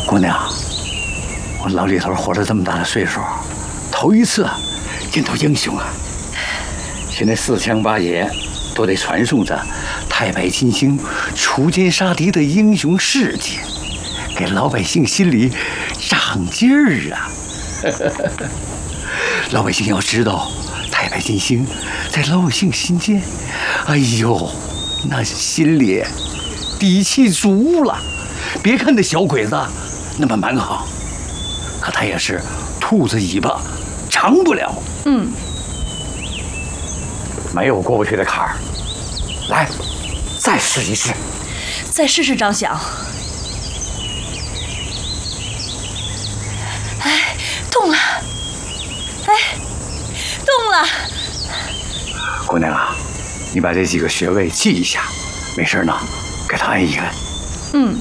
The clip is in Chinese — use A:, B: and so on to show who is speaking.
A: 姑娘，我老李头活了这么大的岁数，头一次见到英雄啊！现在四乡八野都得传颂着太白金星除奸杀敌的英雄事迹，给老百姓心里长劲儿啊！老百姓要知道，太白金星在老百姓心间，哎呦，那心里底气足了。别看那小鬼子那么蛮横，可他也是兔子尾巴长不了。没有过不去的坎儿。来，再试一试。
B: 再试试，张晓。哎，动了！哎，动了！
A: 姑娘啊，你把这几个穴位记一下，没事呢，给他按一按。